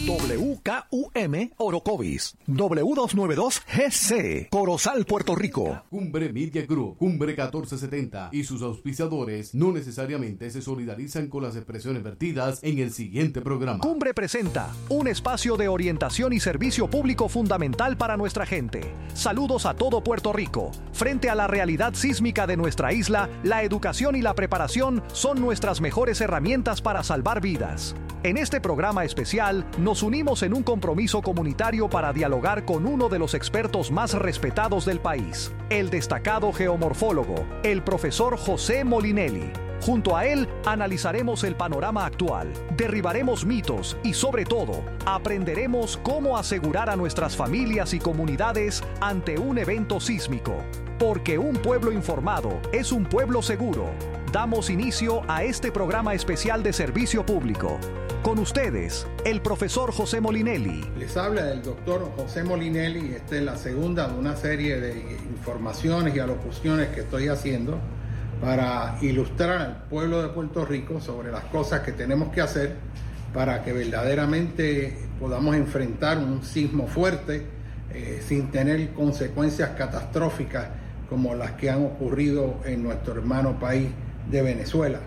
WKUM Orocovis, W292GC, Corozal, Puerto Rico. Cumbre Media Group, Cumbre 1470 y sus auspiciadores no necesariamente se solidarizan con las expresiones vertidas en el siguiente programa. Cumbre presenta un espacio de orientación y servicio público fundamental para nuestra gente. Saludos a todo Puerto Rico. Frente a la realidad sísmica de nuestra isla, la educación y la preparación son nuestras mejores herramientas para salvar vidas. En este programa especial, nos unimos en un compromiso comunitario para dialogar con uno de los expertos más respetados del país, el destacado geomorfólogo, el profesor José Molinelli. Junto a él, analizaremos el panorama actual, derribaremos mitos y, sobre todo, aprenderemos cómo asegurar a nuestras familias y comunidades ante un evento sísmico. Porque un pueblo informado es un pueblo seguro. Damos inicio a este programa especial de servicio público. Con ustedes, el profesor José Molinelli. Les habla el doctor José Molinelli. Esta es la segunda de una serie de informaciones y alocuciones que estoy haciendo para ilustrar al pueblo de Puerto Rico sobre las cosas que tenemos que hacer para que verdaderamente podamos enfrentar un sismo fuerte sin tener consecuencias catastróficas como las que han ocurrido en nuestro hermano país de Venezuela.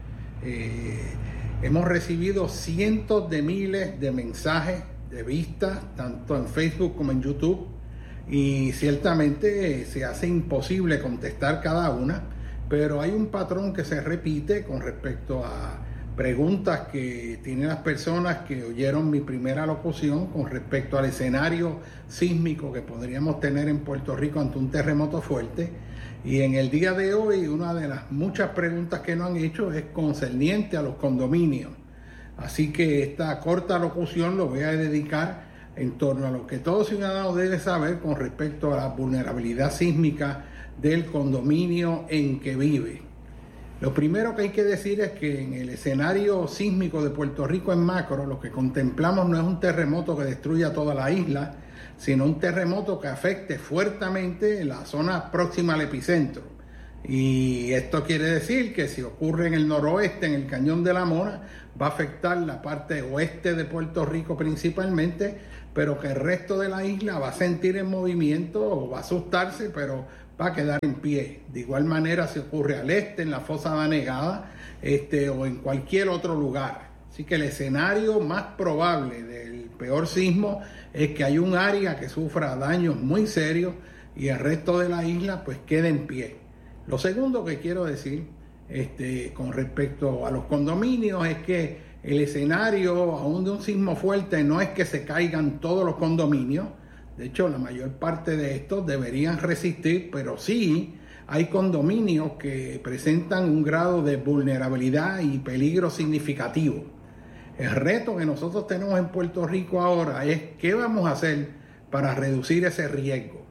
Hemos recibido cientos de miles de mensajes de vistas, tanto en Facebook como en YouTube, y ciertamente se hace imposible contestar cada una, pero hay un patrón que se repite con respecto a preguntas que tienen las personas que oyeron mi primera locución con respecto al escenario sísmico que podríamos tener en Puerto Rico ante un terremoto fuerte. Y en el día de hoy, una de las muchas preguntas que nos han hecho es concerniente a los condominios. Así que esta corta locución lo voy a dedicar en torno a lo que todo ciudadano debe saber con respecto a la vulnerabilidad sísmica del condominio en que vive. Lo primero que hay que decir es que en el escenario sísmico de Puerto Rico en macro, lo que contemplamos no es un terremoto que destruya toda la isla, sino un terremoto que afecte fuertemente la zona próxima al epicentro. Y esto quiere decir que si ocurre en el noroeste, en el Cañón de la Mora, va a afectar la parte oeste de Puerto Rico principalmente, pero que el resto de la isla va a sentir el movimiento o va a asustarse, pero va a quedar en pie. De igual manera si ocurre al este, en la Fosa de Anegada, o en cualquier otro lugar. Así que el escenario más probable del peor sismo es que hay un área que sufra daños muy serios y el resto de la isla pues quede en pie. Lo segundo que quiero decir con respecto a los condominios es que el escenario aún de un sismo fuerte no es que se caigan todos los condominios. De hecho, la mayor parte de estos deberían resistir, pero sí hay condominios que presentan un grado de vulnerabilidad y peligro significativo. El reto que nosotros tenemos en Puerto Rico ahora es qué vamos a hacer para reducir ese riesgo.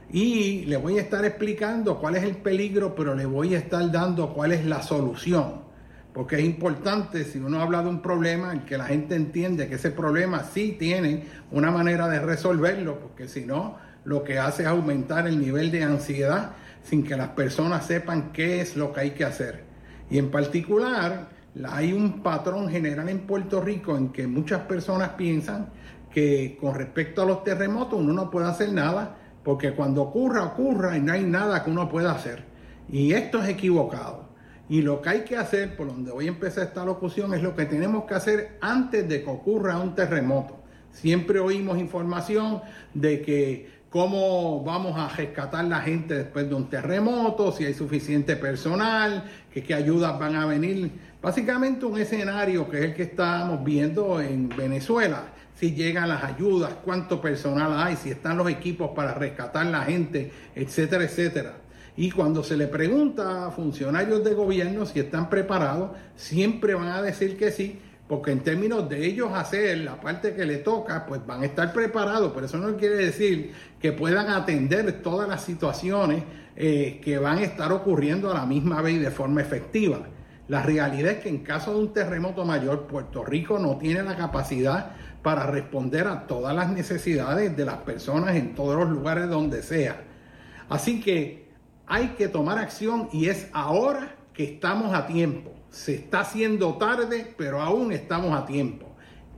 Y le voy a estar explicando cuál es el peligro, pero le voy a estar dando cuál es la solución. Porque es importante, si uno habla de un problema, el que la gente entiende que ese problema sí tiene una manera de resolverlo, porque si no, lo que hace es aumentar el nivel de ansiedad sin que las personas sepan qué es lo que hay que hacer. Y en particular, hay un patrón general en Puerto Rico en que muchas personas piensan que con respecto a los terremotos uno no puede hacer nada, porque cuando ocurra y no hay nada que uno pueda hacer. Y esto es equivocado. Y lo que hay que hacer, por donde voy a empezar esta locución, es lo que tenemos que hacer antes de que ocurra un terremoto. Siempre oímos información de que cómo vamos a rescatar la gente después de un terremoto, si hay suficiente personal, que qué ayudas van a venir. Básicamente un escenario que es el que estamos viendo en Venezuela. Si llegan las ayudas, cuánto personal hay, si están los equipos para rescatar la gente, etcétera, etcétera. Y cuando se le pregunta a funcionarios de gobierno si están preparados, siempre van a decir que sí, porque en términos de ellos hacer la parte que le toca, pues van a estar preparados, pero eso no quiere decir que puedan atender todas las situaciones que van a estar ocurriendo a la misma vez y de forma efectiva. La realidad es que en caso de un terremoto mayor, Puerto Rico no tiene la capacidad para responder a todas las necesidades de las personas en todos los lugares donde sea. Así que hay que tomar acción y es ahora que estamos a tiempo. Se está haciendo tarde, pero aún estamos a tiempo.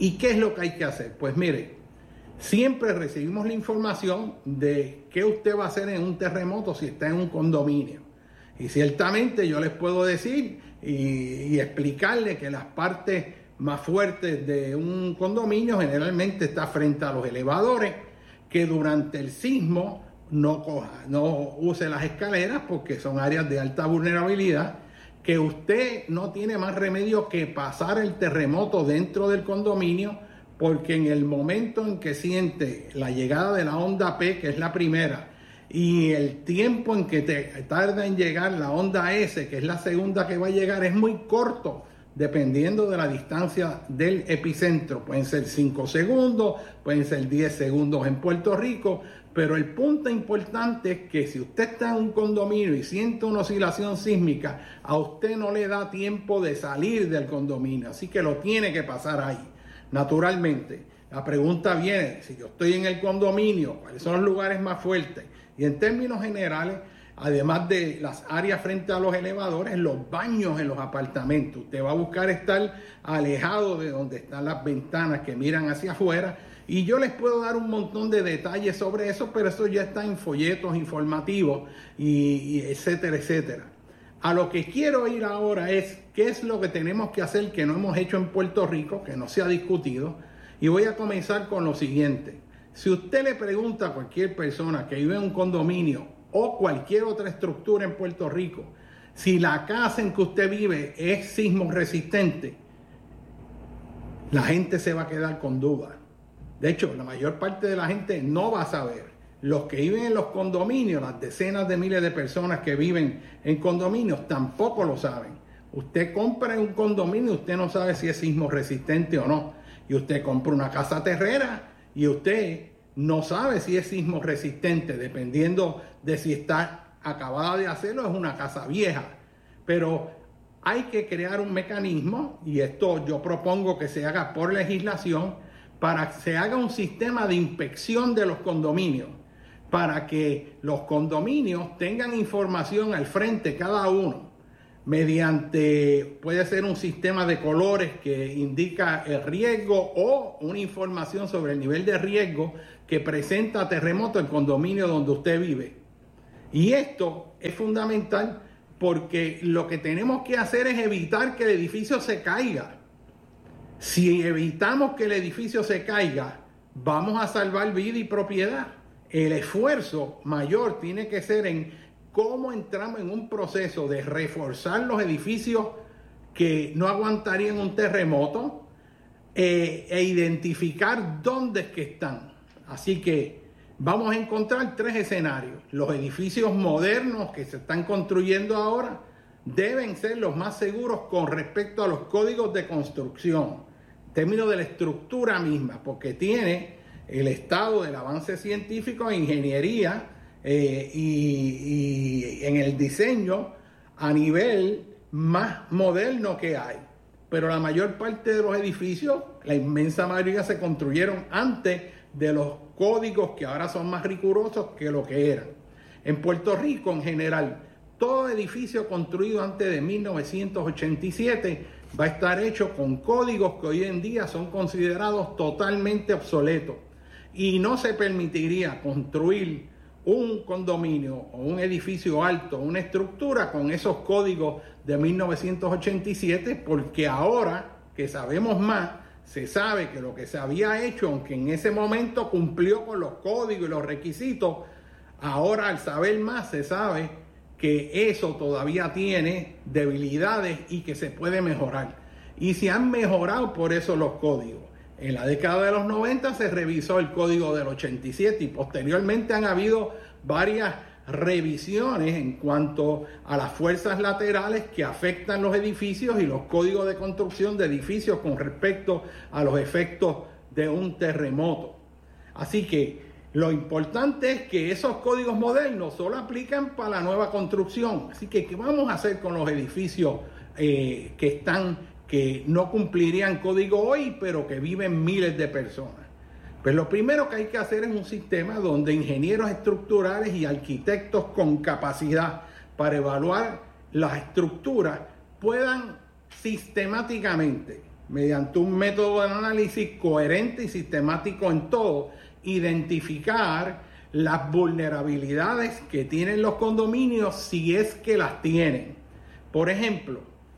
¿Y qué es lo que hay que hacer? Pues mire, siempre recibimos la información de qué usted va a hacer en un terremoto si está en un condominio. Y ciertamente yo les puedo decir y explicarle que las partes más fuertes de un condominio generalmente está frente a los elevadores, que durante el sismo no use las escaleras porque son áreas de alta vulnerabilidad, que usted no tiene más remedio que pasar el terremoto dentro del condominio, porque en el momento en que siente la llegada de la onda P, que es la primera, y el tiempo en que tarda en llegar la onda S, que es la segunda que va a llegar, es muy corto, dependiendo de la distancia del epicentro. Pueden ser 5 segundos, pueden ser 10 segundos en Puerto Rico, pero el punto importante es que si usted está en un condominio y siente una oscilación sísmica, a usted no le da tiempo de salir del condominio, así que lo tiene que pasar ahí. Naturalmente, la pregunta viene, si yo estoy en el condominio, ¿cuáles son los lugares más fuertes? Y en términos generales, además de las áreas frente a los elevadores, los baños en los apartamentos. Usted va a buscar estar alejado de donde están las ventanas que miran hacia afuera. Y yo les puedo dar un montón de detalles sobre eso, pero eso ya está en folletos informativos y etcétera, etcétera. A lo que quiero ir ahora es qué es lo que tenemos que hacer que no hemos hecho en Puerto Rico, que no se ha discutido. Y voy a comenzar con lo siguiente. Si usted le pregunta a cualquier persona que vive en un condominio o cualquier otra estructura en Puerto Rico, si la casa en que usted vive es sismo resistente, la gente se va a quedar con dudas. De hecho, la mayor parte de la gente no va a saber. Los que viven en los condominios, las decenas de miles de personas que viven en condominios, tampoco lo saben. Usted compra en un condominio, usted no sabe si es sismo resistente o no. Y usted compra una casa terrera y usted no sabe si es sismo resistente, dependiendo de si está acabada de hacerlo, es una casa vieja. Pero hay que crear un mecanismo, y esto yo propongo que se haga por legislación, para que se haga un sistema de inspección de los condominios, para que los condominios tengan información al frente cada uno, mediante, puede ser un sistema de colores que indica el riesgo o una información sobre el nivel de riesgo que presenta terremoto el condominio donde usted vive. Y esto es fundamental porque lo que tenemos que hacer es evitar que el edificio se caiga. Si evitamos que el edificio se caiga, vamos a salvar vida y propiedad. El esfuerzo mayor tiene que ser en cómo entramos en un proceso de reforzar los edificios que no aguantarían un terremoto e identificar dónde es que están. Así que vamos a encontrar 3 escenarios. Los edificios modernos que se están construyendo ahora deben ser los más seguros con respecto a los códigos de construcción, en términos de la estructura misma, porque tiene el estado del avance científico e ingeniería y en el diseño a nivel más moderno que hay. Pero la mayor parte de los edificios, la inmensa mayoría, se construyeron antes de los códigos que ahora son más rigurosos que lo que eran. En Puerto Rico, en general, todo edificio construido antes de 1987 va a estar hecho con códigos que hoy en día son considerados totalmente obsoletos. Y no se permitiría construir un condominio o un edificio alto, una estructura con esos códigos de 1987, porque ahora que sabemos más, se sabe que lo que se había hecho, aunque en ese momento cumplió con los códigos y los requisitos, ahora al saber más se sabe que eso todavía tiene debilidades y que se puede mejorar. Y se han mejorado por eso los códigos. En la década de los 90 se revisó el código del 87 y posteriormente han habido varias revisiones en cuanto a las fuerzas laterales que afectan los edificios y los códigos de construcción de edificios con respecto a los efectos de un terremoto. Así que lo importante es que esos códigos modernos solo aplican para la nueva construcción. Así que, ¿qué vamos a hacer con los edificios que no cumplirían código hoy, pero que viven miles de personas? Pues lo primero que hay que hacer es un sistema donde ingenieros estructurales y arquitectos con capacidad para evaluar las estructuras puedan sistemáticamente mediante un método de análisis coherente y sistemático en todo, identificar las vulnerabilidades que tienen los condominios si es que las tienen. Por ejemplo,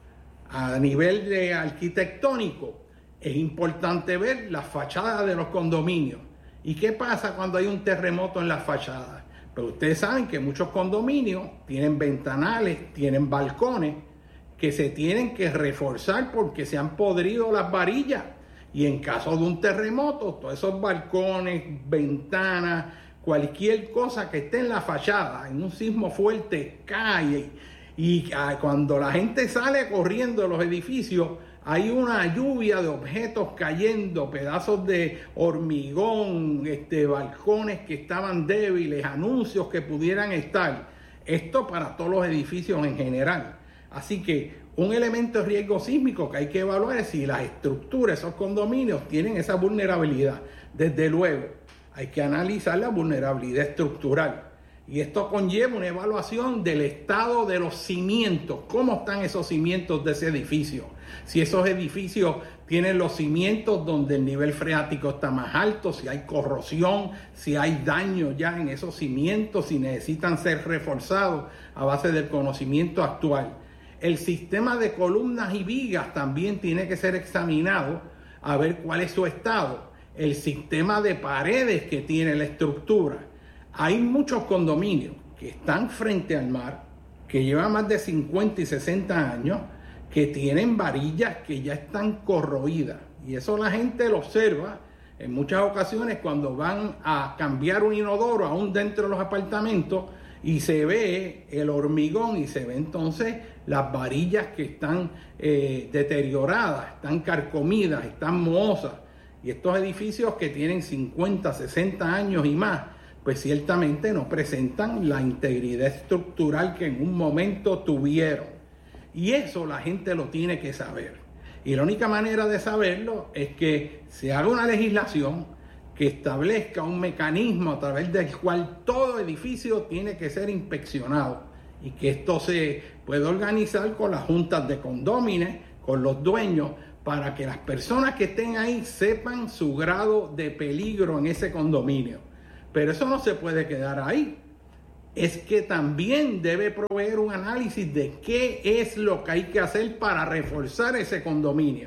a nivel de arquitectónico, es importante ver las fachadas de los condominios. ¿Y qué pasa cuando hay un terremoto en las fachadas? Pero ustedes saben que muchos condominios tienen ventanales, tienen balcones que se tienen que reforzar porque se han podrido las varillas. Y en caso de un terremoto, todos esos balcones, ventanas, cualquier cosa que esté en la fachada, en un sismo fuerte, cae. Y cuando la gente sale corriendo de los edificios, hay una lluvia de objetos cayendo, pedazos de hormigón, balcones que estaban débiles, anuncios que pudieran estar. Esto para todos los edificios en general. Así que un elemento de riesgo sísmico que hay que evaluar es si las estructuras, esos condominios, tienen esa vulnerabilidad. Desde luego, hay que analizar la vulnerabilidad estructural. Y esto conlleva una evaluación del estado de los cimientos. ¿Cómo están esos cimientos de ese edificio? Si esos edificios tienen los cimientos donde el nivel freático está más alto, si hay corrosión, si hay daño ya en esos cimientos, si necesitan ser reforzados a base del conocimiento actual. El sistema de columnas y vigas también tiene que ser examinado a ver cuál es su estado. El sistema de paredes que tiene la estructura. Hay muchos condominios que están frente al mar, que llevan más de 50 y 60 años, que tienen varillas que ya están corroídas. Y eso la gente lo observa en muchas ocasiones cuando van a cambiar un inodoro aún dentro de los apartamentos y se ve el hormigón y se ve entonces las varillas que están deterioradas, están carcomidas, están mohosas. Y estos edificios que tienen 50, 60 años y más, pues ciertamente no presentan la integridad estructural que en un momento tuvieron. Y eso la gente lo tiene que saber. Y la única manera de saberlo es que se haga una legislación que establezca un mecanismo a través del cual todo edificio tiene que ser inspeccionado. Y que esto se pueda organizar con las juntas de condóminos, con los dueños, para que las personas que estén ahí sepan su grado de peligro en ese condominio. Pero eso no se puede quedar ahí. Es que también debe proveer un análisis de qué es lo que hay que hacer para reforzar ese condominio.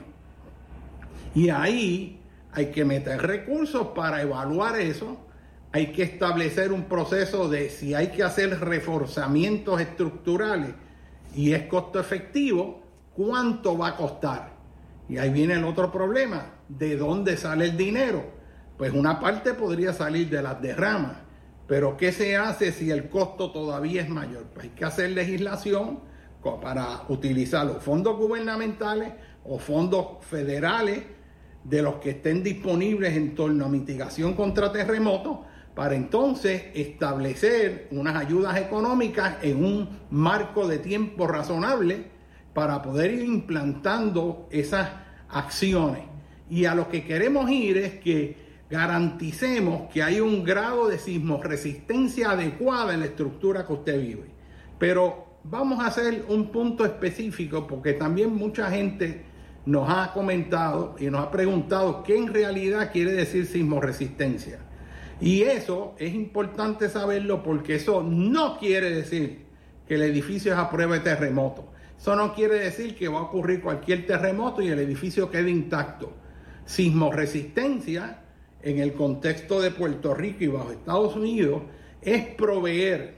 Y ahí hay que meter recursos para evaluar eso. Hay que establecer un proceso de si hay que hacer reforzamientos estructurales y es costo efectivo, ¿cuánto va a costar? Y ahí viene el otro problema, ¿de dónde sale el dinero? Pues una parte podría salir de las derramas, pero ¿qué se hace si el costo todavía es mayor? Pues hay que hacer legislación para utilizar los fondos gubernamentales o fondos federales de los que estén disponibles en torno a mitigación contra terremotos, para entonces establecer unas ayudas económicas en un marco de tiempo razonable para poder ir implantando esas acciones. Y a lo que queremos ir es que garanticemos que hay un grado de sismoresistencia adecuada en la estructura que usted vive. Pero vamos a hacer un punto específico porque también mucha gente nos ha comentado y nos ha preguntado qué en realidad quiere decir sismoresistencia. Y eso es importante saberlo porque eso no quiere decir que el edificio es a prueba de terremoto. Eso no quiere decir que va a ocurrir cualquier terremoto y el edificio quede intacto. Sismoresistencia, en el contexto de Puerto Rico y bajo Estados Unidos, es proveer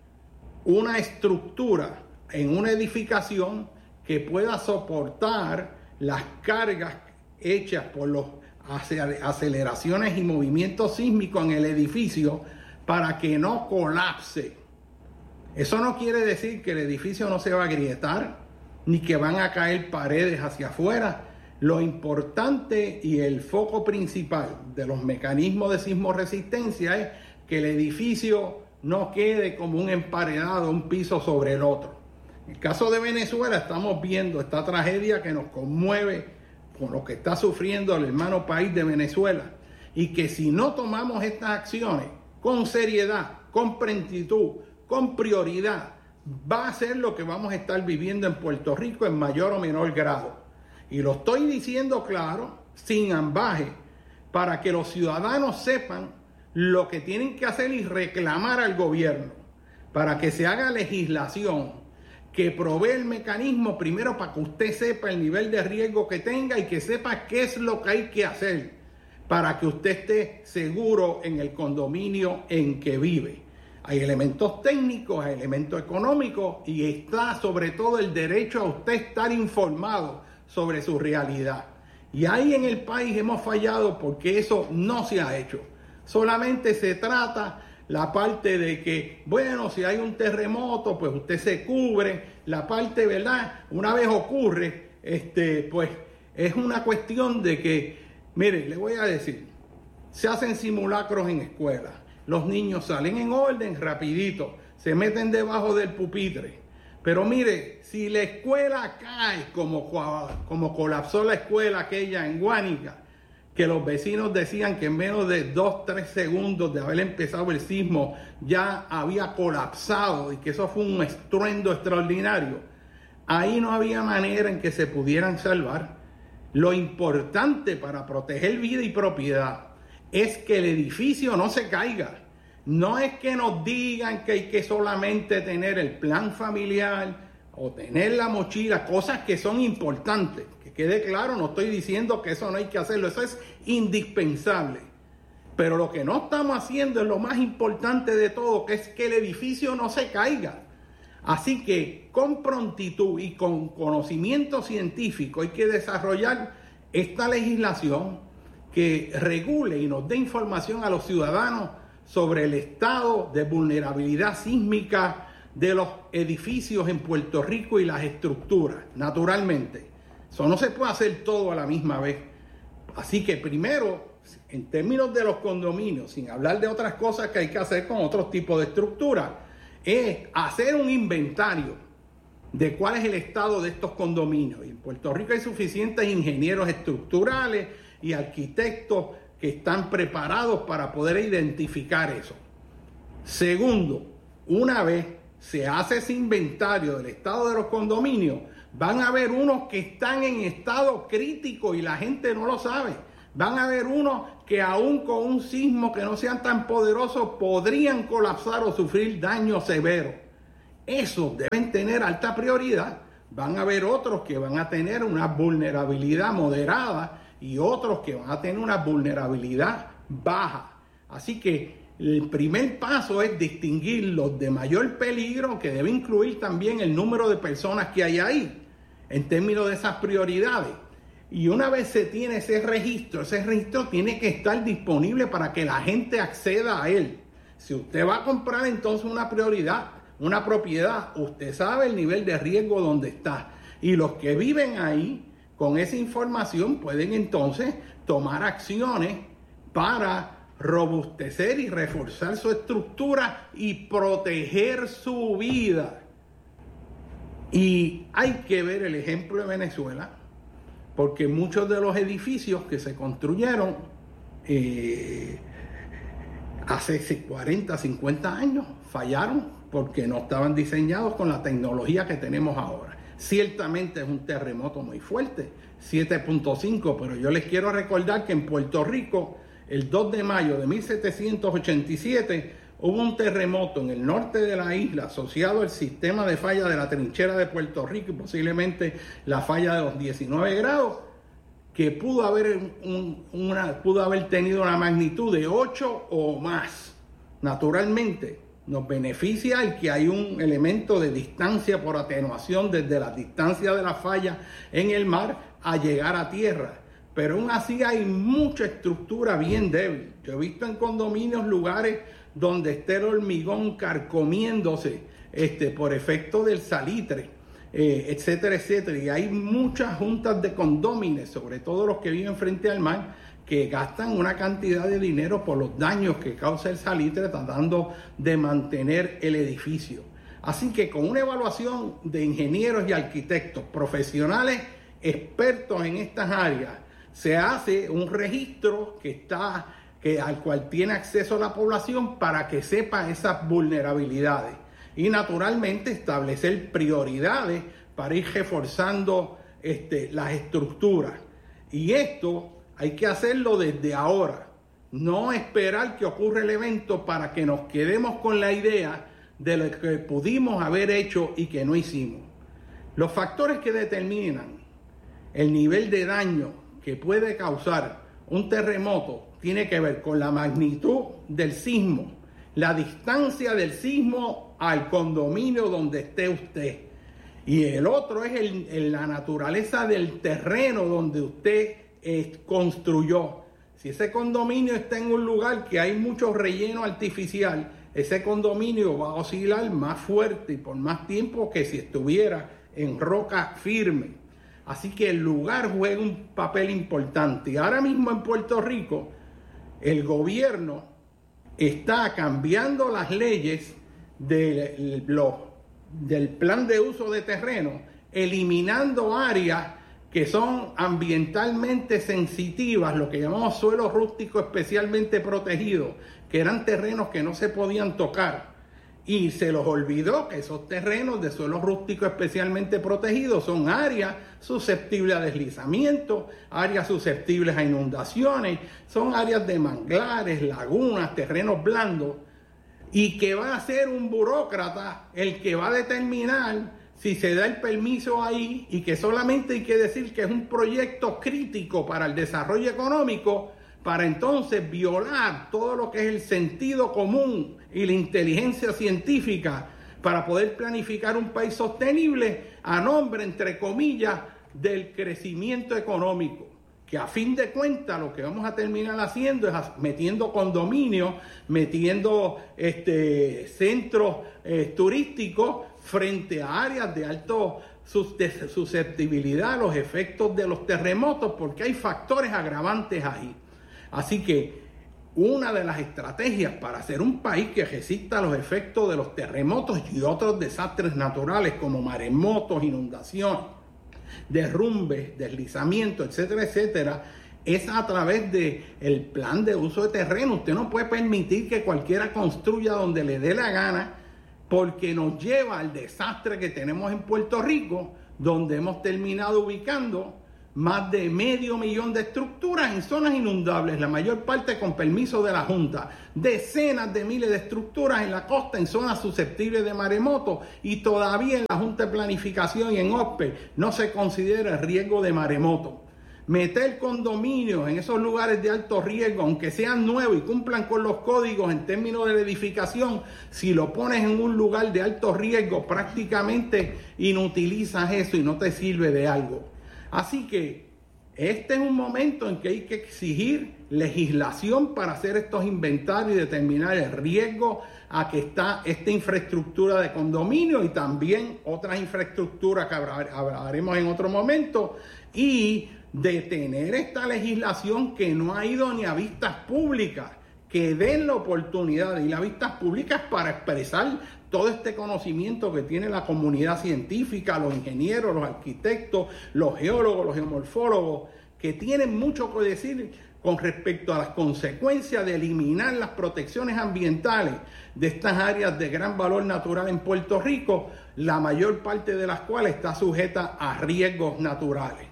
una estructura en una edificación que pueda soportar las cargas hechas por las aceleraciones y movimientos sísmicos en el edificio para que no colapse. Eso no quiere decir que el edificio no se va a agrietar, ni que van a caer paredes hacia afuera. Lo importante y el foco principal de los mecanismos de sismoresistencia es que el edificio no quede como un emparedado, un piso sobre el otro. En el caso de Venezuela estamos viendo esta tragedia que nos conmueve con lo que está sufriendo el hermano país de Venezuela, y que si no tomamos estas acciones con seriedad, con prontitud, con prioridad, va a ser lo que vamos a estar viviendo en Puerto Rico en mayor o menor grado. Y lo estoy diciendo claro, sin ambaje, para que los ciudadanos sepan lo que tienen que hacer y reclamar al gobierno, para que se haga legislación que provee el mecanismo primero para que usted sepa el nivel de riesgo que tenga y que sepa qué es lo que hay que hacer para que usted esté seguro en el condominio en que vive. Hay elementos técnicos, hay elementos económicos y está sobre todo el derecho a usted estar informado sobre su realidad. Y ahí en el país hemos fallado porque eso no se ha hecho. Solamente se trata la parte de que, bueno, si hay un terremoto, pues usted se cubre. La parte, ¿verdad? Una vez ocurre, pues es una cuestión de que, mire, le voy a decir, se hacen simulacros en escuelas. Los niños salen en orden, rapidito, se meten debajo del pupitre. Pero mire, si la escuela cae como colapsó la escuela aquella en Guánica, que los vecinos decían que en menos de 2-3 segundos de haber empezado el sismo ya había colapsado y que eso fue un estruendo extraordinario, ahí no había manera en que se pudieran salvar. Lo importante para proteger vida y propiedad es que el edificio no se caiga. No es que nos digan que hay que solamente tener el plan familiar o tener la mochila, cosas que son importantes. Que quede claro, no estoy diciendo que eso no hay que hacerlo, eso es indispensable. Pero lo que no estamos haciendo es lo más importante de todo, que es que el edificio no se caiga. Así que con prontitud y con conocimiento científico hay que desarrollar esta legislación que regule y nos dé información a los ciudadanos sobre el estado de vulnerabilidad sísmica de los edificios en Puerto Rico y las estructuras, naturalmente. Eso no se puede hacer todo a la misma vez. Así que primero, en términos de los condominios, sin hablar de otras cosas que hay que hacer con otros tipos de estructuras, es hacer un inventario de cuál es el estado de estos condominios. Y en Puerto Rico hay suficientes ingenieros estructurales y arquitectos que están preparados para poder identificar eso. Segundo, una vez se hace ese inventario del estado de los condominios, van a haber unos que están en estado crítico y la gente no lo sabe. Van a haber unos que aún con un sismo que no sean tan poderosos podrían colapsar o sufrir daños severos. Esos deben tener alta prioridad. Van a haber otros que van a tener una vulnerabilidad moderada y otros que van a tener una vulnerabilidad baja. Así que el primer paso es distinguir los de mayor peligro, que debe incluir también el número de personas que hay ahí, en términos de esas prioridades. Y una vez se tiene ese registro tiene que estar disponible para que la gente acceda a él. Si usted va a comprar entonces una propiedad, usted sabe el nivel de riesgo donde está. Y los que viven ahí, con esa información, pueden entonces tomar acciones para robustecer y reforzar su estructura y proteger su vida. Y hay que ver el ejemplo de Venezuela, porque muchos de los edificios que se construyeron hace 40, 50 años fallaron porque no estaban diseñados con la tecnología que tenemos ahora. Ciertamente es un terremoto muy fuerte, 7.5, pero yo les quiero recordar que en Puerto Rico, el 2 de mayo de 1787, hubo un terremoto en el norte de la isla asociado al sistema de falla de la trinchera de Puerto Rico y posiblemente la falla de los 19 grados, que pudo haber tenido una magnitud de 8 o más. Naturalmente, nos beneficia el que hay un elemento de distancia por atenuación desde la distancia de la falla en el mar a llegar a tierra. Pero aún así hay mucha estructura bien débil. Yo he visto en condominios lugares donde está el hormigón carcomiéndose por efecto del salitre, etcétera, etcétera. Y hay muchas juntas de condóminos, sobre todo los que viven frente al mar, que gastan una cantidad de dinero por los daños que causa el salitre tratando de mantener el edificio. Así que con una evaluación de ingenieros y arquitectos profesionales expertos en estas áreas, se hace un registro al cual tiene acceso la población para que sepa esas vulnerabilidades y naturalmente establecer prioridades para ir reforzando las estructuras. Y esto hay que hacerlo desde ahora, no esperar que ocurra el evento para que nos quedemos con la idea de lo que pudimos haber hecho y que no hicimos. Los factores que determinan el nivel de daño que puede causar un terremoto tiene que ver con la magnitud del sismo, la distancia del sismo al condominio donde esté usted. Y el otro es la naturaleza del terreno donde usted construyó. Si ese condominio está en un lugar que hay mucho relleno artificial, ese condominio va a oscilar más fuerte y por más tiempo que si estuviera en roca firme. Así que el lugar juega un papel importante. Y ahora mismo en Puerto Rico, el gobierno está cambiando las leyes del plan de uso de terreno, eliminando áreas que son ambientalmente sensitivas, lo que llamamos suelo rústico especialmente protegido, que eran terrenos que no se podían tocar. Y se los olvidó que esos terrenos de suelo rústico especialmente protegidos son áreas susceptibles a deslizamiento, áreas susceptibles a inundaciones, son áreas de manglares, lagunas, terrenos blandos, y que va a ser un burócrata el que va a determinar si se da el permiso ahí, y que solamente hay que decir que es un proyecto crítico para el desarrollo económico, para entonces violar todo lo que es el sentido común y la inteligencia científica para poder planificar un país sostenible a nombre, entre comillas, del crecimiento económico, que a fin de cuentas lo que vamos a terminar haciendo es metiendo condominios, metiendo centros turísticos frente a áreas de alto susceptibilidad a los efectos de los terremotos, porque hay factores agravantes ahí. Así que una de las estrategias para hacer un país que resista los efectos de los terremotos y otros desastres naturales como maremotos, inundaciones, derrumbes, deslizamientos, etcétera, etcétera, es a través del plan de uso de terreno. Usted no puede permitir que cualquiera construya donde le dé la gana, porque nos lleva al desastre que tenemos en Puerto Rico, donde hemos terminado ubicando más de 500,000 de estructuras en zonas inundables, la mayor parte con permiso de la Junta, decenas de miles de estructuras en la costa en zonas susceptibles de maremotos, y todavía en la Junta de Planificación y en OSPE no se considera el riesgo de maremoto. Meter condominios en esos lugares de alto riesgo, aunque sean nuevos y cumplan con los códigos en términos de la edificación, si lo pones en un lugar de alto riesgo, prácticamente inutilizas eso y no te sirve de algo. Así que este es un momento en que hay que exigir legislación para hacer estos inventarios y determinar el riesgo a que está esta infraestructura de condominio y también otras infraestructuras que hablaremos en otro momento, y detener esta legislación que no ha ido ni a vistas públicas, que den la oportunidad de ir a vistas públicas para expresar todo este conocimiento que tiene la comunidad científica, los ingenieros, los arquitectos, los geólogos, los geomorfólogos, que tienen mucho que decir con respecto a las consecuencias de eliminar las protecciones ambientales de estas áreas de gran valor natural en Puerto Rico, la mayor parte de las cuales está sujeta a riesgos naturales.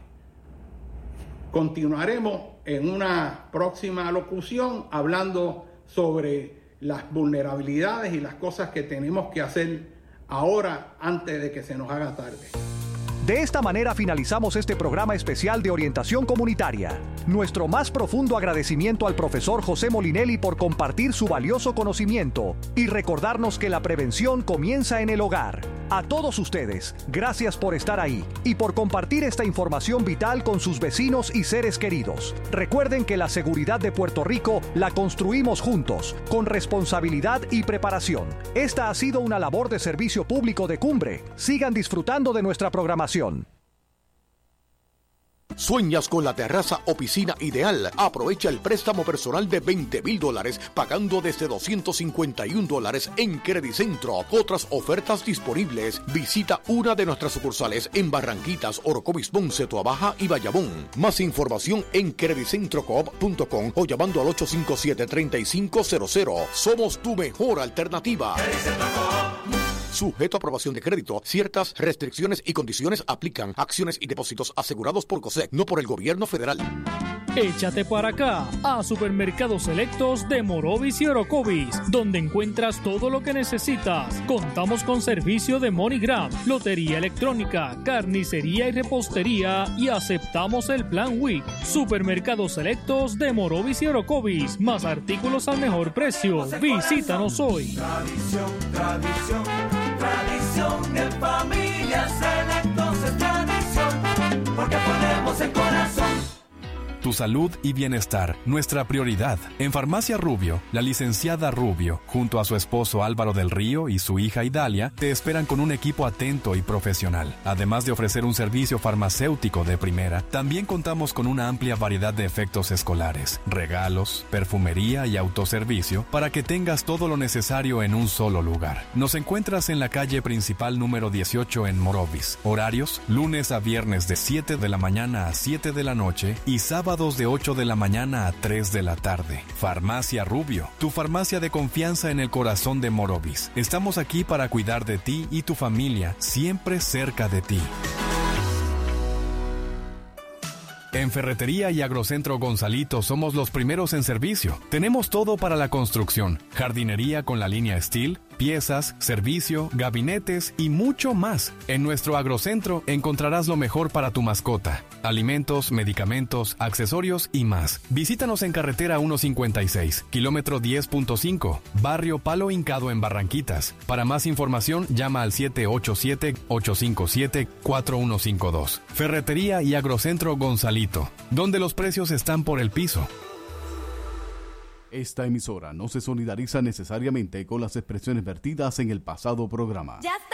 Continuaremos en una próxima locución hablando sobre las vulnerabilidades y las cosas que tenemos que hacer ahora antes de que se nos haga tarde. De esta manera finalizamos este programa especial de orientación comunitaria. Nuestro más profundo agradecimiento al profesor José Molinelli por compartir su valioso conocimiento y recordarnos que la prevención comienza en el hogar. A todos ustedes, gracias por estar ahí y por compartir esta información vital con sus vecinos y seres queridos. Recuerden que la seguridad de Puerto Rico la construimos juntos, con responsabilidad y preparación. Esta ha sido una labor de servicio público de Cumbre. Sigan disfrutando de nuestra programación. ¿Sueñas con la terraza o piscina ideal? Aprovecha el préstamo personal de $20,000 pagando desde $251 en Credicentro. Otras ofertas disponibles. Visita una de nuestras sucursales en Barranquitas, Orocovis, Ponce, Toabaja y Bayamón. Más información en credicentrocoop.com o llamando al 857-3500. Somos tu mejor alternativa. Sujeto a aprobación de crédito. Ciertas restricciones y condiciones aplican. Acciones y depósitos asegurados por COSEC, no por el gobierno federal. Échate para acá a Supermercados Selectos de Morovis y Orocovis, donde encuentras todo lo que necesitas. Contamos con servicio de MoneyGram, lotería electrónica, carnicería y repostería y aceptamos el plan WIC. Supermercados Selectos de Morovis y Orocovis, más artículos al mejor precio. Visítanos hoy. Tradición en familia. Selectos es tradición, porque ponemos el corazón. Tu salud y bienestar, nuestra prioridad. En Farmacia Rubio, la licenciada Rubio, junto a su esposo Álvaro del Río y su hija Idalia, te esperan con un equipo atento y profesional. Además de ofrecer un servicio farmacéutico de primera, también contamos con una amplia variedad de efectos escolares, regalos, perfumería y autoservicio para que tengas todo lo necesario en un solo lugar. Nos encuentras en la calle principal número 18 en Morovis. Horarios, lunes a viernes de 7 de la mañana a 7 de la noche y sábados de 8 de la mañana a 3 de la tarde. Farmacia Rubio, tu farmacia de confianza en el corazón de Morovis. Estamos aquí para cuidar de ti y tu familia, siempre cerca de ti. En Ferretería y Agrocentro Gonzalito somos los primeros en servicio. Tenemos todo para la construcción, jardinería con la línea Steel, piezas, servicio, gabinetes y mucho más. En nuestro agrocentro encontrarás lo mejor para tu mascota: alimentos, medicamentos, accesorios y más. Visítanos en carretera 156, kilómetro 10.5, barrio Palo Hincado en Barranquitas. Para más información llama al 787-857-4152. Ferretería y Agrocentro Gonzalito, donde los precios están por el piso. Esta emisora no se solidariza necesariamente con las expresiones vertidas en el pasado programa. Ya está.